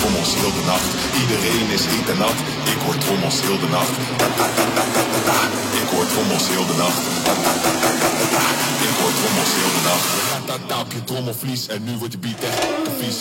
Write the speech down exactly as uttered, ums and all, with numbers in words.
trommels heel de nacht. Iedereen is heet en nat. Ik hoor trommels heel de nacht. Ta ta ta ta ta ta ta. Ik hoor trommels heel de nacht. Ta ta ta ta ta ta ta. Ik hoor trommels heel de nacht. Ta ta ta op je trommelvlies en nu wordt je beat echt vies.